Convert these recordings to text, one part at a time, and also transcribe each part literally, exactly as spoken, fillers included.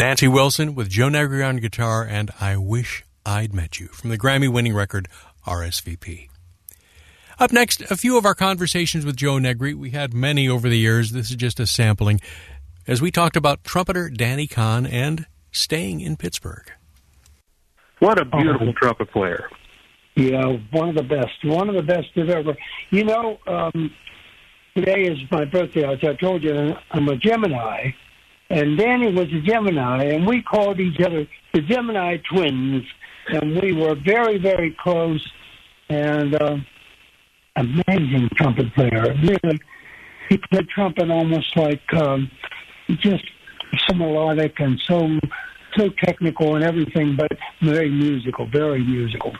Nancy Wilson with Joe Negri on guitar and I Wish I'd Met You from the Grammy-winning record R S V P. Up next, a few of our conversations with Joe Negri. We had many over the years. This is just a sampling as we talked about trumpeter Danny Kahn and staying in Pittsburgh. What a beautiful oh. trumpet player. Yeah, one of the best. One of the best I've ever. You know, um, today is my birthday. As I told you, I'm a Gemini. And Danny was a Gemini, and we called each other the Gemini twins, and we were very, very close, and uh, amazing trumpet player. Really, he played trumpet almost like um, just so melodic and so so technical and everything, but very musical, very musical.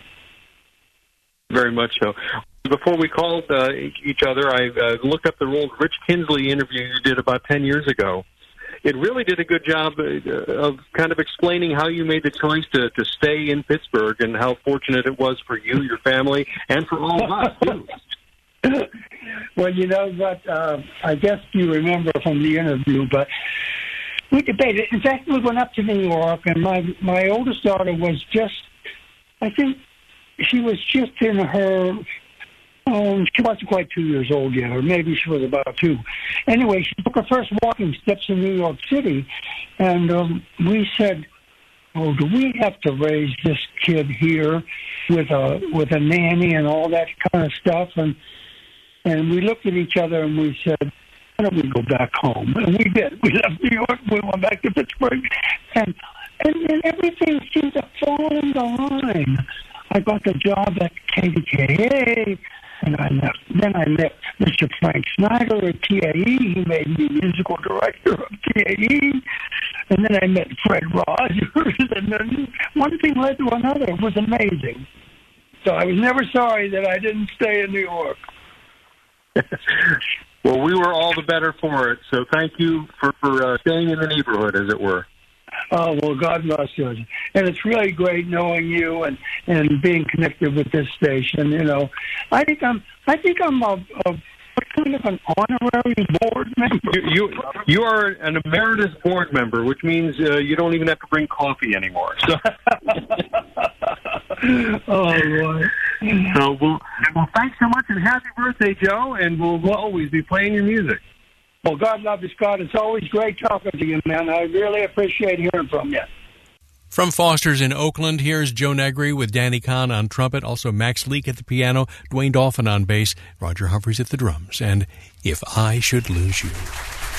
Very much so. Before we called uh, each other, I uh, looked up the old Rich Kinsley interview you did about ten years ago. It really did a good job of kind of explaining how you made the choice to, to stay in Pittsburgh and how fortunate it was for you, your family, and for all of us, too. Well, you know what, uh, I guess you remember from the interview, but we debated. In fact, we went up to New York, and my, my oldest daughter was just, I think she was just in her... Um, she wasn't quite two years old yet, or maybe she was about two. Anyway, she took her first walking steps in New York City, and um, we said, "Oh, do we have to raise this kid here with a with a nanny and all that kind of stuff?" And and we looked at each other and we said, "Why don't we go back home?" And we did. We left New York. We went back to Pittsburgh, and and then everything seemed to fall into line. I got the job at K D K A. And I met, then I met Mister Frank Snyder at T A E. He made me musical director of T A E. And then I met Fred Rogers. And then one thing led to another. It was amazing. So I was never sorry that I didn't stay in New York. Well, we were all the better for it. So thank you for, for uh, staying in the neighborhood, as it were. Oh, well, God bless you. And it's really great knowing you and, and being connected with this station. You know, I think I'm I think I'm a, a kind of an honorary board member. You you, you are an emeritus board member, which means uh, you don't even have to bring coffee anymore. So. Oh, boy. So, well, well, thanks so much, and happy birthday, Joe, and we'll, we'll always be playing your music. Well, God love you, Scott. It's always great talking to you, man. I really appreciate hearing from you. From Foster's in Oakland, here's Joe Negri with Danny Kahn on trumpet, also Max Leake at the piano, Dwayne Dolphin on bass, Roger Humphreys at the drums, and If I Should Lose You.